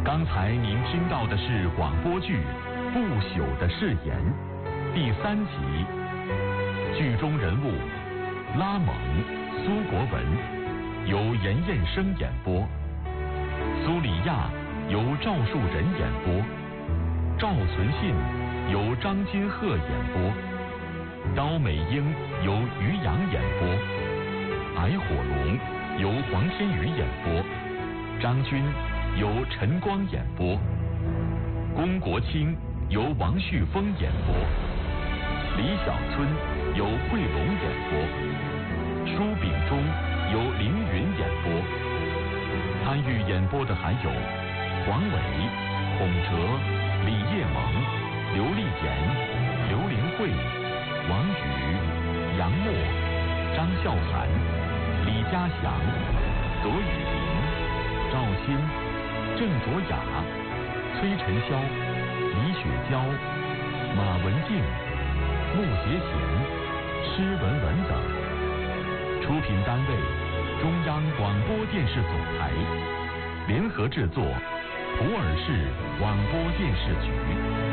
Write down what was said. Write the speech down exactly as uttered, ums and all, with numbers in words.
刚才您听到的是广播剧《不朽的誓言》第三集，剧中人物拉蒙、苏国文由严彦生演播，苏里亚由赵树人演播，赵存信由张金鹤演播，刀美英由于洋演播，矮火龙由黄天宇演播，张军由陈光演播，龚国清由王旭峰演播，李小春由桂龙演播，舒秉忠由凌云演播。参与演播的还有黄伟、孔哲、李叶萌、刘丽妍、刘玲慧、王宇、杨默、张孝涵、李家祥、左雨林、赵鑫、郑卓雅、崔晨霄、李雪娇、马文静、穆杰贤、施文文等。出品单位：中央广播电视总台，联合制作：普洱市广播电视局。